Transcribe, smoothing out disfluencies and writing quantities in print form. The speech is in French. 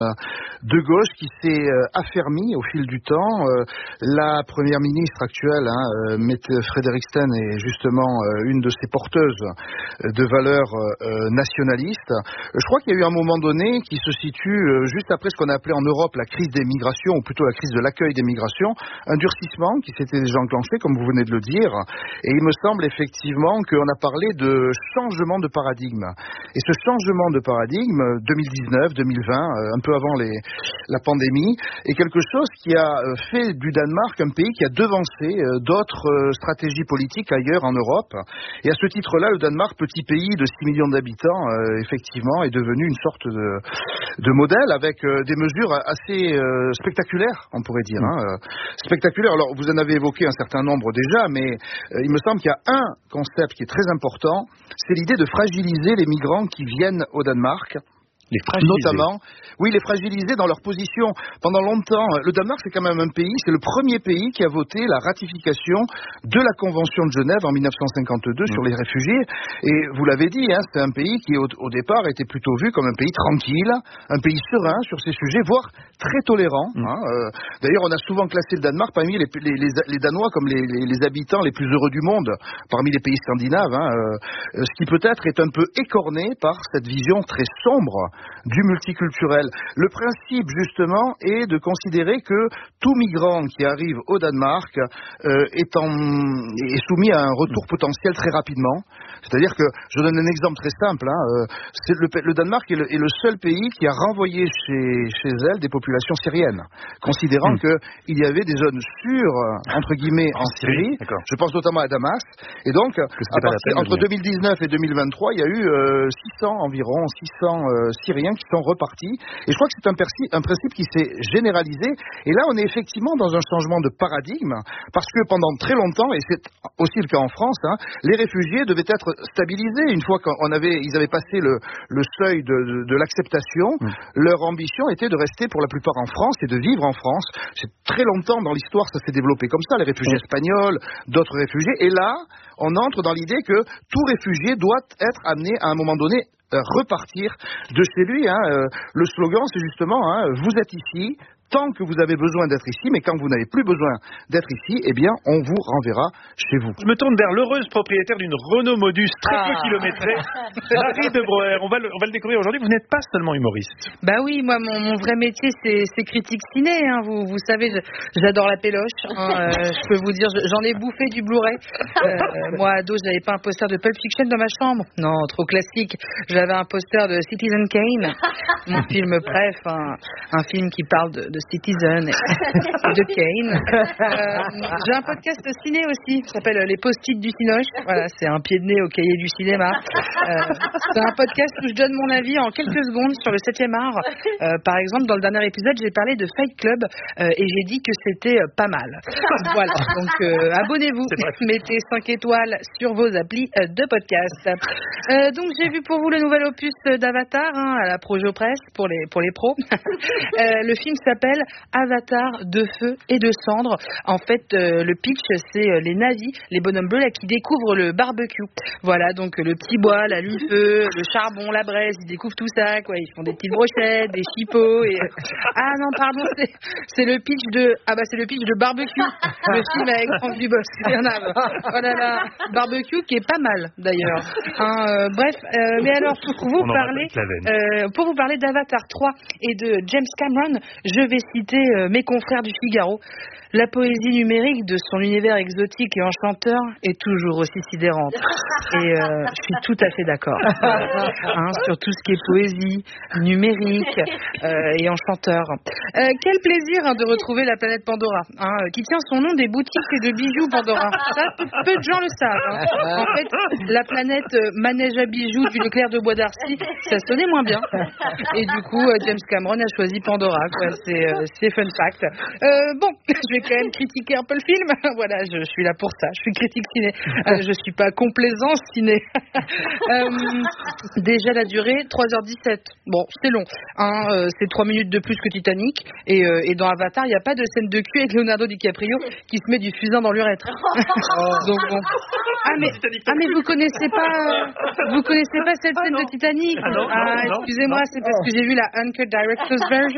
de gauche qui s'est affermi au fil du temps. La première ministre actuelle, Mette Frederiksen, est justement une de ces porteuses de valeurs nationalistes. Je crois qu'il y a eu un moment donné qui se situe juste après ce qu'on a appelé en Europe la crise des migrations, ou plutôt la crise de l'accueil des migrations, un durcissement qui s'était déjà enclenché, comme vous venez de le dire, et il me semble effectivement qu'on a parlé de changement de paradigme. Et ce changement de paradigme, 2019, 2020, un peu avant la pandémie, est quelque chose qui a fait du Danemark un pays qui a devancé d'autres stratégies politiques ailleurs en Europe. Et à ce titre-là, le Danemark, petit pays de 6 millions d'habitants, effectivement, est devenu une sorte de modèle avec des mesures assez spectaculaires, on pourrait dire. Spectaculaires. Alors, vous en avez évoqué un certain nombre déjà, mais il me semble qu'il y a un concept qui est très important, c'est l'idée de fragiliser les migrants qui viennent au Danemark. Les fragiliser. Notamment, oui, les fragiliser dans leur position. Pendant longtemps, le Danemark, c'est quand même un pays, c'est le premier pays qui a voté la ratification de la Convention de Genève en 1952 sur les réfugiés. Et vous l'avez dit, c'est un pays qui, au départ, était plutôt vu comme un pays tranquille, un pays serein sur ces sujets, voire très tolérant. D'ailleurs, on a souvent classé le Danemark parmi les Danois comme les habitants les plus heureux du monde, parmi les pays scandinaves, ce qui peut-être est un peu écorné par cette vision très sombre du multiculturel. Le principe, justement, est de considérer que tout migrant qui arrive au Danemark est soumis à un retour potentiel très rapidement. C'est-à-dire que, je donne un exemple très simple, le Danemark est le seul pays qui a renvoyé chez elle des populations syriennes, considérant qu'il y avait des zones sûres, entre guillemets, en Syrie. Je pense notamment à Damas. Et donc, entre 2019 et 2023, il y a eu environ 600 Syriens qui sont repartis. Et je crois que c'est un principe qui s'est généralisé. Et là, on est effectivement dans un changement de paradigme, parce que pendant très longtemps, et c'est aussi le cas en France, les réfugiés devaient être stabilisés. Une fois qu'ils avaient passé le seuil de l'acceptation, leur ambition était de rester pour la plupart en France et de vivre en France. C'est très longtemps dans l'histoire, ça s'est développé comme ça, les réfugiés espagnols, d'autres réfugiés. Et là, on entre dans l'idée que tout réfugié doit être amené à un moment donné repartir de chez lui. Le slogan, c'est justement vous êtes ici tant que vous avez besoin d'être ici, mais quand vous n'avez plus besoin d'être ici, eh bien, on vous renverra chez vous. Je me tourne vers l'heureuse propriétaire d'une Renault Modus très peu kilométrée, Marie de Broer. On va le découvrir aujourd'hui. Vous n'êtes pas seulement humoriste. Bah oui, moi, mon vrai métier, c'est critique ciné. Vous savez, j'adore la péloche. Je peux vous dire, j'en ai bouffé du Blu-ray. Moi, ado, j'avais pas un poster de Pulp Fiction dans ma chambre. Non, trop classique. J'avais un poster de Citizen Kane, mon film bref, un film qui parle de Citizen et de Kane. J'ai un podcast ciné aussi, qui s'appelle Les Post-it du Cinoche. Voilà, c'est un pied de nez au cahier du cinéma. C'est un podcast où je donne mon avis en quelques secondes sur le 7e art. Par exemple, dans le dernier épisode, j'ai parlé de Fight Club et j'ai dit que c'était pas mal. Voilà, donc abonnez-vous, mettez 5 étoiles sur vos applis de podcast. Donc j'ai vu pour vous le nouvel opus d'Avatar à la Projo Press pour les pros. Le film s'appelle Avatar de feu et de cendre. En fait, le pitch, c'est les nazis, les bonhommes bleus là, qui découvrent le barbecue. Voilà, donc le petit bois, l'allume-feu, le charbon, la braise, ils découvrent tout ça, quoi. Ils font des petites brochettes, des chipots. Et... Ah non, pardon, c'est le pitch de barbecue. Le film avec Franck Dubosc. Voilà, là, barbecue qui est pas mal d'ailleurs. Bref, mais alors pour vous parler d'Avatar 3 et de James Cameron, je vais citer mes confrères du Figaro. La poésie numérique de son univers exotique et enchanteur est toujours aussi sidérante. Et je suis tout à fait d'accord. Sur tout ce qui est poésie, numérique et enchanteur. Quel plaisir de retrouver la planète Pandora, qui tient son nom des boutiques et de bijoux Pandora. Ça, peu de gens le savent. En fait, la planète manège à bijoux du Leclerc de Bois d'Arcy, ça sonnait moins bien. Et du coup, James Cameron a choisi Pandora. C'est fun fact. Je vais quand même critiquer un peu le film. Voilà, je suis là pour ça. Je suis critique ciné. Je suis pas complaisant ciné. Déjà la durée, 3h17. Bon, c'est long. C'est 3 minutes de plus que Titanic. Et dans Avatar, il n'y a pas de scène de cul avec Leonardo DiCaprio qui se met du fusain dans l'urètre. Donc bon. Mais vous connaissez pas cette scène de Titanic? Excusez-moi, c'est parce que j'ai vu la Uncut Director's Version.